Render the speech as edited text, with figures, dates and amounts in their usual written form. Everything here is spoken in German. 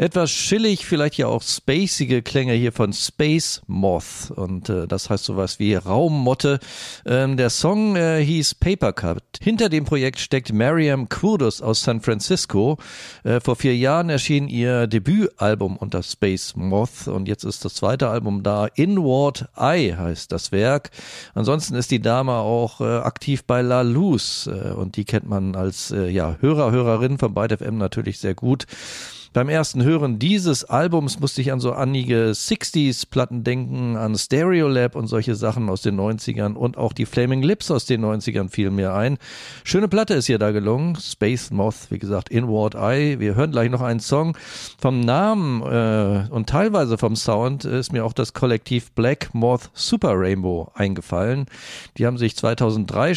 Etwas chillig, vielleicht ja auch spacige Klänge hier von Space Moth und das heißt sowas wie Raummotte. Der Song hieß Paper Cut. Hinter dem Projekt steckt Mariam Kudus aus San Francisco. Vor 4 Jahren erschien ihr Debütalbum unter Space Moth und jetzt ist das zweite Album da. Inward Eye heißt das Werk. Ansonsten ist die Dame auch aktiv bei La Luz und die kennt man als Hörerin von Byte FM natürlich sehr gut. Beim ersten Hören dieses Albums musste ich an so einige 60s-Platten denken, an Stereolab und solche Sachen aus den 90ern und auch die Flaming Lips aus den 90ern fielen mir ein. Schöne Platte ist hier da gelungen. Space Moth, wie gesagt, Inward Eye. Wir hören gleich noch einen Song. Vom Namen und teilweise vom Sound ist mir auch das Kollektiv Black Moth Super Rainbow eingefallen. Die haben sich 2003